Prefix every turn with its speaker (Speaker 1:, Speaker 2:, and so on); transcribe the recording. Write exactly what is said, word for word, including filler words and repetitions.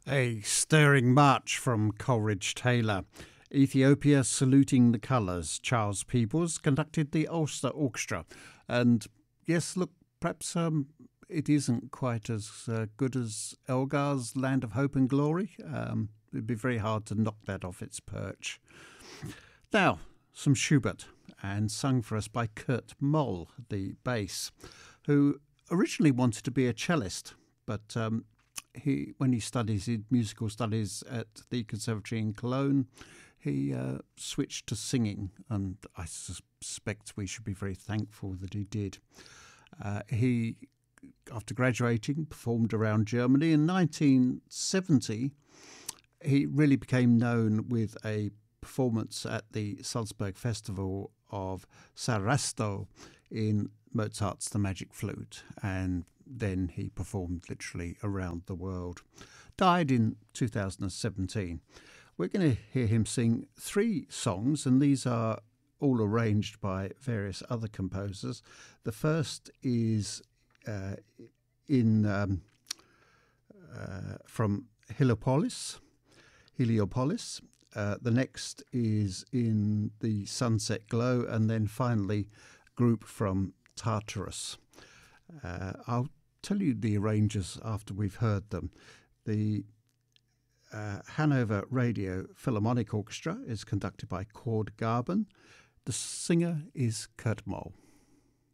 Speaker 1: A stirring march from Coleridge Taylor. Ethiopia saluting the colours. Charles Peebles conducted the Ulster Orchestra. And yes, look, perhaps um, it isn't quite as uh, good as Elgar's Land of Hope and Glory. Um, it'd be very hard to knock that off its perch. Now, some Schubert, and sung for us by Kurt Moll, the bass, who originally wanted to be a cellist, but um, he, when he studies his musical studies at the Conservatory in Cologne, he uh, switched to singing, and I suspect we should be very thankful that he did. Uh, he, after graduating, performed around Germany. In nineteen seventy, he really became known with a performance at the Salzburg Festival of Sarastro in Mozart's The Magic Flute, and then he performed literally around the world. Died in two thousand seventeen. We're going to hear him sing three songs, and these are all arranged by various other composers. The first is uh, in um, uh, from Heliopolis. Heliopolis. Uh, the next is in the Sunset Glow, and then finally, group from Tartarus. Uh, I'll tell you the arrangers after we've heard them. The uh, Hanover Radio Philharmonic Orchestra is conducted by Cord Garben. The singer is Kurt Moll.